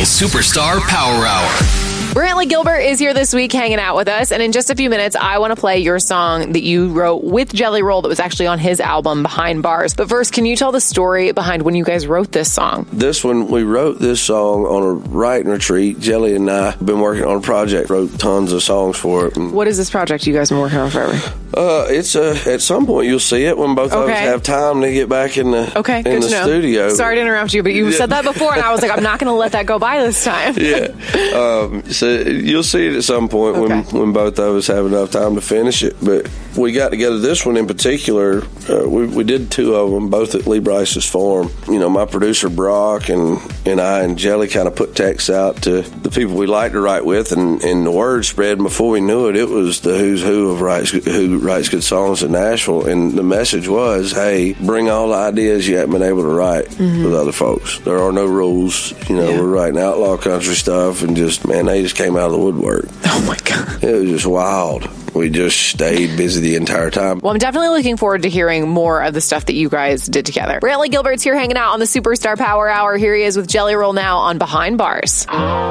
Superstar Power Hour. Brantley Gilbert is here this week hanging out with us, and in just a few minutes, I want to play your song that you wrote with Jelly Roll that was actually on his album, Behind Bars. But first, can you tell the story behind when you guys wrote this song? This one, we wrote this song on a writing retreat. Jelly and I have been working on a project, wrote tons of songs for it. What is this project you guys have been working on forever? It's at some point you'll see it when both of us have time to get back in the studio. Sorry to interrupt you, but you said that before, and I was like, I'm not going to let that go by this time. So you'll see it at some point when both of us have enough time to finish it. But we got together this one in particular. We did two of them, both at Lee Bryce's farm. You know, my producer Brock and I and Jelly kind of put texts out to the people we like to write with, and the word spread. And before we knew it, it was the who's who of who writes good songs in Nashville. And the message was, hey, bring all the ideas you haven't been able to write with other folks. There are no rules. You know, we're writing outlaw country stuff, and just, man, they just came out of the woodwork. Oh, my God. It was just wild. We just stayed busy the entire time. Well, I'm definitely looking forward to hearing more of the stuff that you guys did together. Brantley Gilbert's here hanging out on the Superstar Power Hour. Here he is with Jelly Roll now on Behind Bars.